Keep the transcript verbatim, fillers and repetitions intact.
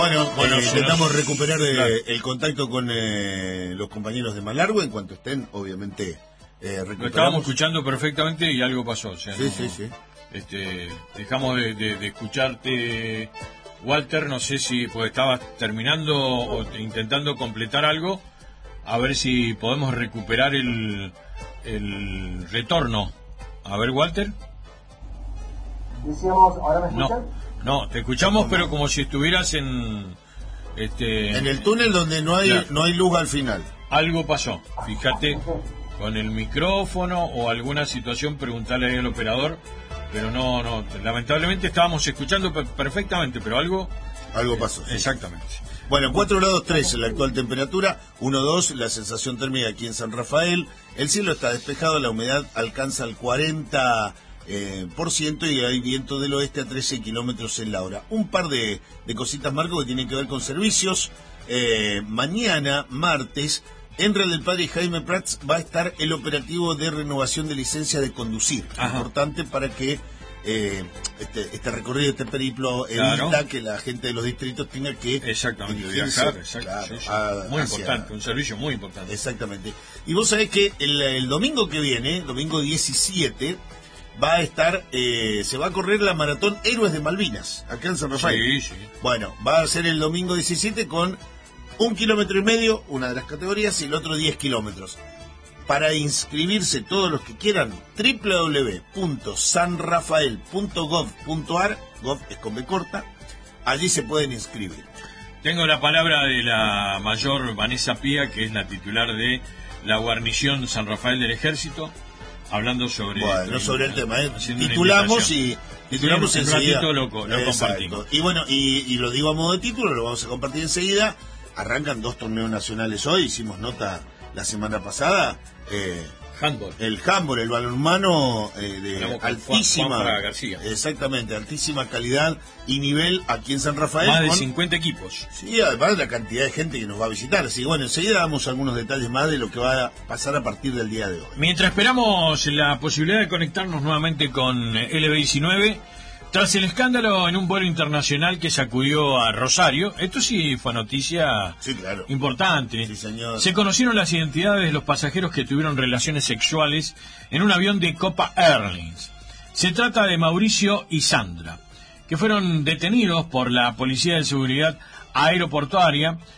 Bueno, Bueno, eh, se intentamos nos- recuperar eh, Claro. el contacto con eh, los compañeros de Malargüe en cuanto estén, obviamente, eh, Lo estábamos recuperamos. escuchando perfectamente y algo pasó. O sea, Sí, no- sí, sí. Este, dejamos de, de- de escucharte, Walter. No sé si pues estabas terminando o te- intentando completar algo. A ver si podemos recuperar el, el retorno. A ver, Walter. Decíamos, ¿ahora me No, escuchan? no, te escuchamos, pero como si estuvieras en, este, En el túnel donde no hay, Claro. no hay luz al final. algo pasó. Fíjate con el micrófono o alguna situación, preguntarle ahí al operador. Pero no, no, lamentablemente estábamos escuchando per- perfectamente, pero algo... Algo pasó. sí. Exactamente. Bueno, cuatro grados tres la actual temperatura, uno dos la sensación térmica aquí en San Rafael. El cielo está despejado, la humedad alcanza el cuarenta eh, por ciento y hay viento del oeste a trece kilómetros en la hora. Un par de, de cositas, Marco, que tienen que ver con servicios. Eh, mañana, martes, en Real del Padre y Jaime Prats va a estar el operativo de renovación de licencia de conducir. Ajá. Importante para que eh, este, este recorrido, este periplo, Claro. evita que la gente de los distritos tenga que Exactamente, dirigirse, viajar, exacto, claro, sí, sí. a- Muy hacia- importante, un servicio muy importante. Exactamente. Y vos sabés que el, el domingo que viene, domingo diecisiete, va a estar, eh, se va a correr la maratón Héroes de Malvinas, acá en San Rafael. Sí, sí. Bueno, va a ser el domingo diecisiete con un kilómetro y medio, una de las categorías, y el otro diez kilómetros. Para inscribirse todos los que quieran, doble u doble u doble u punto san rafael punto gov punto ar, gov es con B corta, allí se pueden inscribir. Tengo la palabra de la mayor Vanessa Pía, que es la titular de la guarnición San Rafael del Ejército, hablando sobre... Bueno, sobre el tema, ¿eh? haciendo una Titulamos invitación. y titulamos Sí, un enseguida. ratito lo, co- lo Exacto. compartimos. Y bueno, y, y lo digo a modo de título, lo vamos a compartir enseguida. Arrancan dos torneos nacionales hoy, hicimos nota la semana pasada. Eh, Handball. el handball, el balonmano eh, de Hablamos con altísima, Juan- Juanfra García. exactamente, altísima calidad y nivel aquí en San Rafael. Más de con- cincuenta equipos. Sí, además de la cantidad de gente que nos va a visitar. Así que bueno, enseguida damos algunos detalles más de lo que va a pasar a partir del día de hoy. Mientras esperamos la posibilidad de conectarnos nuevamente con L B diecinueve, tras el escándalo en un vuelo internacional que sacudió a Rosario, esto sí fue noticia Sí, claro. importante. Sí, señor. Se conocieron las identidades de los pasajeros que tuvieron relaciones sexuales en un avión de Copa Airlines. Se trata de Mauricio y Sandra, que fueron detenidos por la Policía de Seguridad Aeroportuaria